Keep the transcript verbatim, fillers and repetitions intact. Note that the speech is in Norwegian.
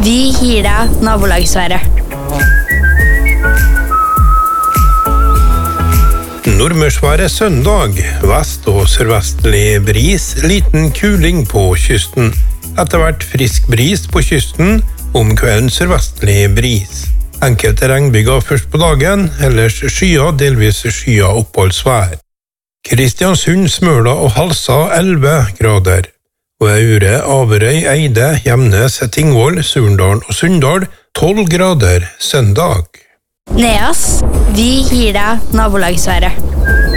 Vi gir deg nabolagsværet. Nordmørsværet søndag. Vest- og sørvestlig bris, liten kuling på kysten. Etter hvert frisk bris på kysten, om kvelden sørvestlig bris. Enkelte regnbyger først på dagen, ellers skya, delvis skya oppholdsvær. Kristiansund, Smøla og Halsa elleve grader. Og Aure, Averøy, Eide, Gjemnes, Tingvoll, Surndalen og Sunndal tolv grader søndag. Neas, vi gir deg nabolagsværet.